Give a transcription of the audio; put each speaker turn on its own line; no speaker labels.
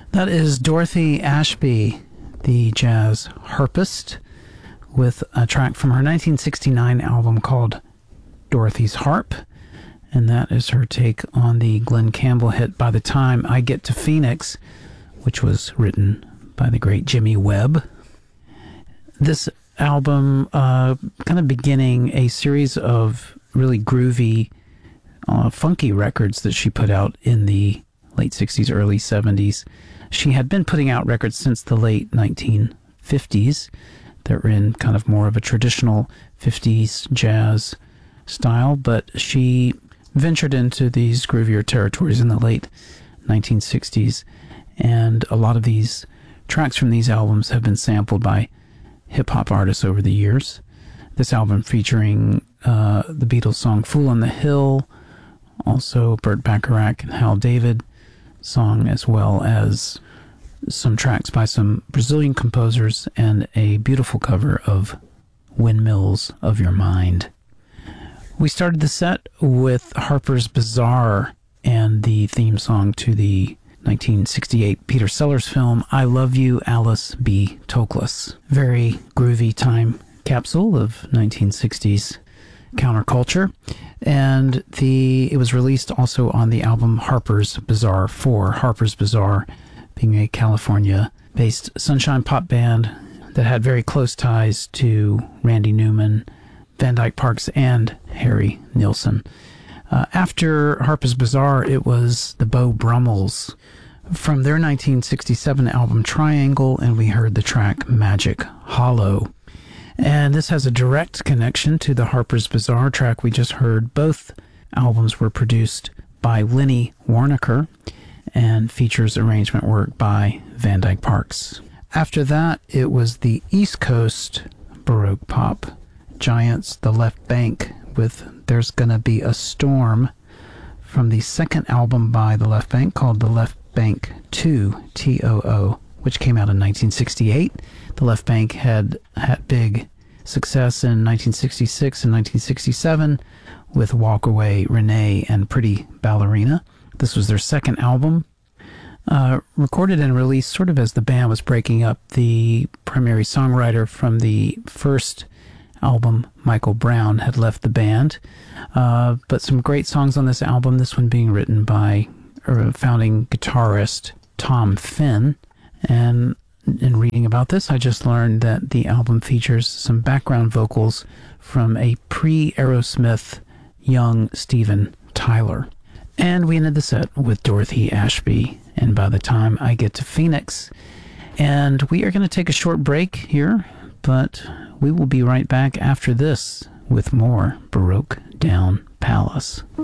That is Dorothy Ashby, the jazz harpist, with a track from her 1969 album called Dorothy's Harp. And that is her take on the Glen Campbell hit By the Time I Get to Phoenix, which was written by the great Jimmy Webb. This album kind of beginning a series of really groovy, funky records that she put out in the late 60s, early 70s. She had been putting out records since the late 1950s that were in kind of more of a traditional 50s jazz style, but she ventured into these groovier territories in the late 1960s, and a lot of these tracks from these albums have been sampled by hip-hop artists over the years. This album featuring the Beatles song Fool on the Hill, also Burt Bacharach and Hal David song, as well as some tracks by some Brazilian composers and a beautiful cover of Windmills of Your Mind. We started the set with Harper's Bazaar and the theme song to the 1968 Peter Sellers film I Love You, Alice B. Toklas. Very groovy time capsule of 1960s counterculture. And it was released also on the album Harper's Bazaar 4. Harper's Bazaar being a California-based sunshine pop band that had very close ties to Randy Newman, Van Dyke Parks, and Harry Nilsson. After Harper's Bazaar, it was the Beau Brummels from their 1967 album Triangle, and we heard the track Magic Hollow. And this has a direct connection to the Harper's Bazaar track we just heard. Both albums were produced by Lenny Waronker and features arrangement work by Van Dyke Parks. After that, it was the East Coast Baroque pop giants, the Left Bank, with There's Gonna Be a Storm, from the second album by the Left Bank called The Left Bank 2, TOO, which came out in 1968. The Left Bank had big success in 1966 and 1967 with Walk Away, Renee, and Pretty Ballerina. This was their second album, recorded and released sort of as the band was breaking up. The primary songwriter from the first album, Michael Brown, had left the band, but some great songs on this album, this one being written by founding guitarist Tom Finn. And in reading about this, I just learned that the album features some background vocals from a pre-Aerosmith young Steven Tyler. And we ended the set with Dorothy Ashby and By the Time I Get to Phoenix. And we are going to take a short break here, but we will be right back after this with more Baroque Down Palace.